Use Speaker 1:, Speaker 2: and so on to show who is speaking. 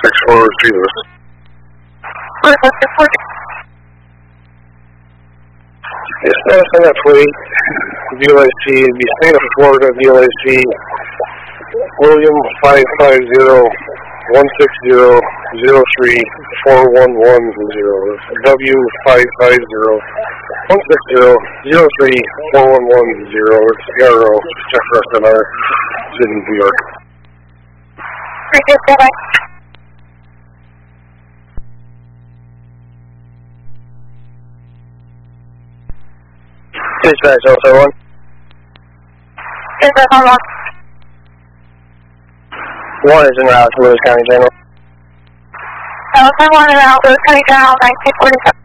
Speaker 1: 6-4 Lewis. Yes, that's on that plate. VLAC, it'd be State of Florida, VLAC, William 550-160-03-411-0. W550-160-03-411-0. It's PRO, Jeff Rustin, Sydney, New York. Dispatch 071.
Speaker 2: Dispatch 1.
Speaker 1: 1 is en route to Lewis County General.
Speaker 2: 1 en route, Lewis County General, 1947.